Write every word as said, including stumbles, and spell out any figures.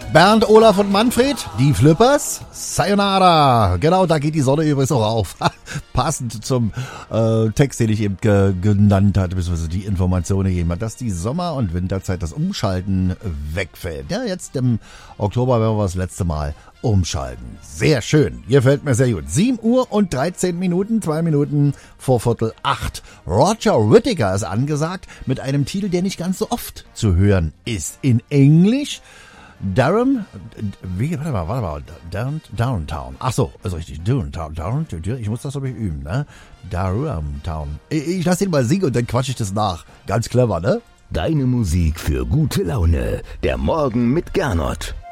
Bernd, Olaf und Manfred, die Flippers, Sayonara. Genau, da geht die Sonne übrigens auch auf. Passend zum äh, Text, den ich eben ge- genannt hatte, beziehungsweise die Information gegeben hat, dass die Sommer- und Winterzeit das Umschalten wegfällt. Ja, jetzt im Oktober werden wir das letzte Mal umschalten. Sehr schön. Hier fällt mir sehr gut. sieben Uhr und dreizehn Minuten, zwei Minuten vor Viertel acht. Roger Whittaker ist angesagt mit einem Titel, der nicht ganz so oft zu hören ist. In Englisch Durham, wie, warte mal, warte mal, Down, Downtown. Ach so, ist richtig, Downtown, Down, ich muss das, glaube ich, üben, ne? Downtown. Ich, ich lasse den mal singen und dann quatsche ich das nach. Ganz clever, ne? Deine Musik für gute Laune. Der Morgen mit Gernot.